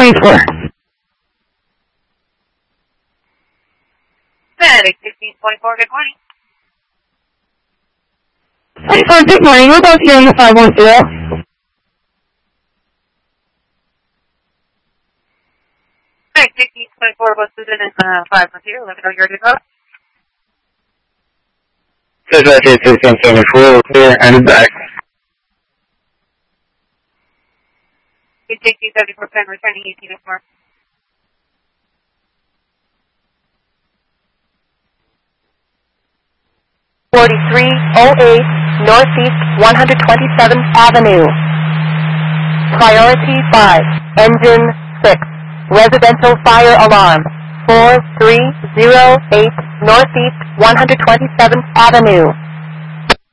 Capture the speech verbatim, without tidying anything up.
twenty-four. Medic sixteen twenty-four, good morning. twenty-four, good morning. We're both here in the five one zero. Medic sixteen twenty-four, both Susan and uh, five one zero. Let me know you're good. Susan, sixteen seventy-four, clear and back. sixteen seventy-four, ten, returning eighteen four. forty-three oh eight Northeast one hundred twenty-seventh Avenue. Priority five, engine six, residential fire alarm, four three oh eight Northeast one hundred twenty-seventh Avenue.